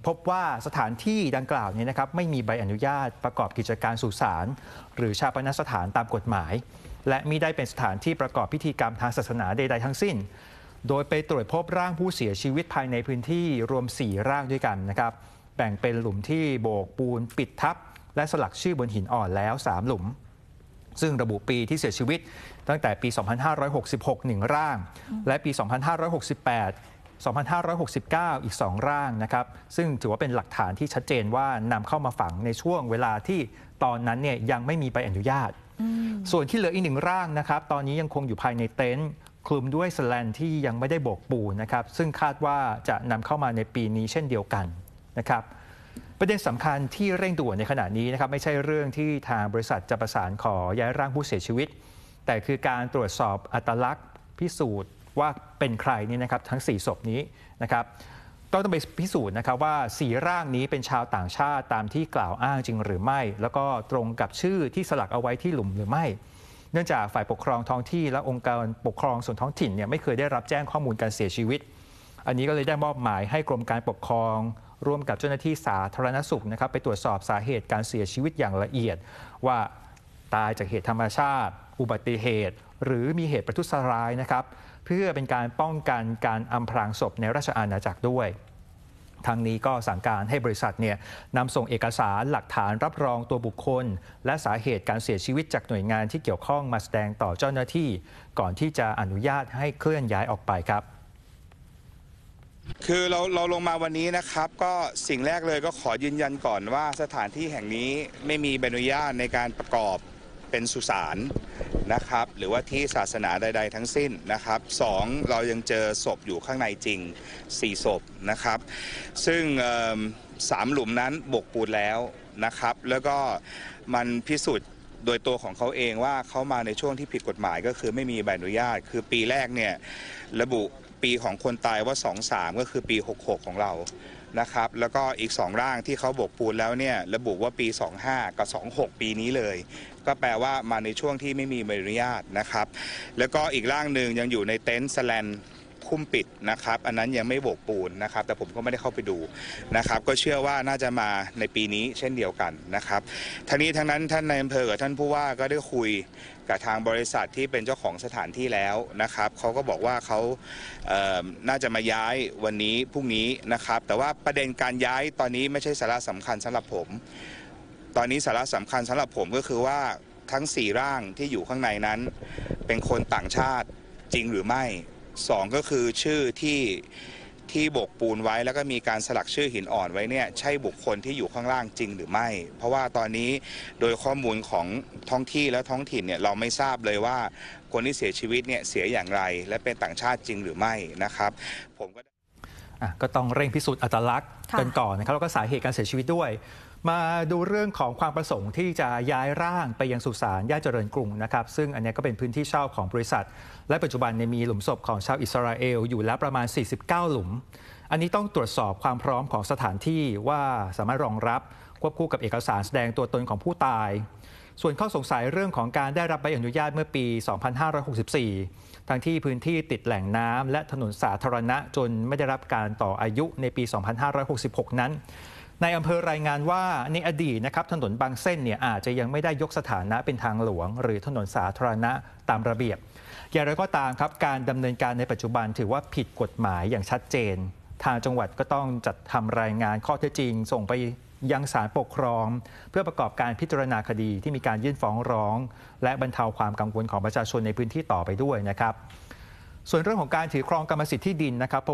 พบว่าสถานที่ดังกล่าวนี้นะครับไม่มีใบอนุญาตประกอบกิจการสุสานหรือชาปนสถานตามกฎหมายและมิได้เป็นสถานที่ประกอบพิธีกรรมทางศาสนาใดๆทั้งสิ้นโดยไปตรวจพบร่างผู้เสียชีวิตภายในพื้นที่รวม4ร่างด้วยกันนะครับแบ่งเป็นหลุมที่โบกปูนปิดทับและสลักชื่อบนหินอ่อนแล้ว3หลุมซึ่งระบุปีที่เสียชีวิตตั้งแต่ปี 2566 1 ร่างและปี 2568 2569 อีก2ร่างนะครับซึ่งถือว่าเป็นหลักฐานที่ชัดเจนว่านำเข้ามาฝังในช่วงเวลาที่ตอนนั้นเนี่ยยังไม่มีใบอนุญาตส่วนที่เหลืออีก1ร่างนะครับตอนนี้ยังคงอยู่ภายในเต็นท์คลุมด้วยสแลนที่ยังไม่ได้โบกปูนนะครับซึ่งคาดว่าจะนำเข้ามาในปีนี้เช่นเดียวกันนะครับประเด็นสำคัญที่เร่งด่วนในขณะนี้นะครับไม่ใช่เรื่องที่ทางบริษัทจะประสานขอย้ายร่างผู้เสียชีวิตแต่คือการตรวจสอบอัตลักษณ์พิสูจน์ว่าเป็นใครนี่นะครับทั้ง4ศพนี้นะครับต้องไปพิสูจน์นะครับว่า4ร่างนี้เป็นชาวต่างชาติตามที่กล่าวอ้างจริงหรือไม่แล้วก็ตรงกับชื่อที่สลักเอาไว้ที่หลุมหรือไม่เนื่องจากฝ่ายปกครองท้องที่และองค์การปกครองส่วนท้องถิ่นเนี่ยไม่เคยได้รับแจ้งข้อมูลการเสียชีวิตอันนี้ก็เลยได้มอบหมายให้กรมการปกครองร่วมกับเจ้าหน้าที่สาธารณสุขนะครับไปตรวจสอบสาเหตุการเสียชีวิตอย่างละเอียดว่าตายจากเหตุธรรมชาติอุบัติเหตุหรือมีเหตุประทุษร้ายนะครับเพื่อเป็นการป้องกันการอำพรางศพในราชอาณาจักรด้วยทางนี้ก็สั่งการให้บริษัทเนี่ยนำส่งเอกสารหลักฐานรับรองตัวบุคคลและสาเหตุการเสียชีวิตจากหน่วยงานที่เกี่ยวข้องมาแสดงต่อเจ้าหน้าที่ก่อนที่จะอนุญาตให้เคลื่อนย้ายออกไปครับคือเราลงมาวันนี้นะครับก็สิ่งแรกเลยก็ขอยืนยันก่อนว่าสถานที่แห่งนี้ไม่มีใบอนุญาตในการประกอบเป็นสุสานนะครับหรือว่าที่ศาสนาใดๆทั้งสิ้นนะครับ2เรายังเจอศพอยู่ข้างในจริง4ศพนะครับซึ่ง3หลุมนั้นบกปูนแล้วนะครับแล้วก็มันพิสูจน์โดยตัวของเขาเองว่าเขามาในช่วงที่ผิดกฎหมายก็คือไม่มีใบอนุญาตคือปีแรกเนี่ยระบุปีของคนตายว่า23ก็คือปี66ของเรานะครับแล้วก็อีก2ร่างที่เขาโบกปูนแล้วเนี่ยระบุว่าปี25กับ26ปีนี้เลยก็แปลว่ามาในช่วงที่ไม่มีใบอนุญาตนะครับแล้วก็อีกร่างหนึ่งยังอยู่ในเต็นท์สแลนคุ้มปิดนะครับอันนั้นยังไม่โบกปูนนะครับแต่ผมก็ไม่ได้เข้าไปดูนะครับก็เชื่อว่าน่าจะมาในปีนี้เช่นเดียวกันนะครับทั้งนี้ทั้งนั้นท่านนายอำเภอกับท่านผู้ว่าก็ได้คุยกับทางบริษัทที่เป็นเจ้าของสถานที่แล้วนะครับเขาก็บอกว่าเขาน่าจะมาย้ายวันนี้พรุ่งนี้นะครับแต่ว่าประเด็นการย้ายตอนนี้ไม่ใช่สาระสำคัญสำหรับผมตอนนี้สาระสำคัญสำหรับผมก็คือว่าทั้ง4ร่างที่อยู่ข้างในนั้นเป็นคนต่างชาติจริงหรือไม่2ก็คือชื่อที่โบกปูนไว้แล้วก็มีการสลักชื่อหินอ่อนไว้เนี่ยใช่บุคคลที่อยู่ข้างล่างจริงหรือไม่เพราะว่าตอนนี้โดยข้อมูลของท้องที่และท้องถิ่นเนี่ยเราไม่ทราบเลยว่าคนที่เสียชีวิตเนี่ยเสียอย่างไรและเป็นต่างชาติจริงหรือไม่นะครับผมก็ต้องเร่งพิสูจน์อัตลักษณ์กันก่อนนะครับแล้วก็สาเหตุการเสียชีวิตด้วยมาดูเรื่องของความประสงค์ที่จะย้ายร่างไปยังสุสานย่านเจริญกรุงนะครับซึ่งอันนี้ก็เป็นพื้นที่เช่าของบริษัทและปัจจุบันมีหลุมศพของชาวอิสราเอลอยู่แล้วประมาณ49หลุมอันนี้ต้องตรวจสอบความพร้อมของสถานที่ว่าสามารถรองรับควบคู่กับเอกสารแสดงตัวตนของผู้ตายส่วนข้อสงสัยเรื่องของการได้รับใบอนุญาตเมื่อปี 2564 ทั้งที่พื้นที่ติดแหล่งน้ำและถนนสาธารณะจนไม่ได้รับการต่ออายุในปี 2566 นั้นในอำเภอรายงานว่าในอดีตนะครับถนนบางเส้นเนี่ยอาจจะยังไม่ได้ยกสถานะเป็นทางหลวงหรือถนนสาธารณะตามระเบียบอย่างไรก็ตามครับการดำเนินการในปัจจุบันถือว่าผิดกฎหมายอย่างชัดเจนทางจังหวัดก็ต้องจัดทำรายงานข้อเท็จจริงส่งไปยังศาลปกครองเพื่อประกอบการพิจารณาคดีที่มีการยื่นฟ้องร้องและบรรเทาความกังวลของประชาชนในพื้นที่ต่อไปด้วยนะครับส่วนเรื่องของการถือครองกรรมสิทธิ์ที่ดินนะครับ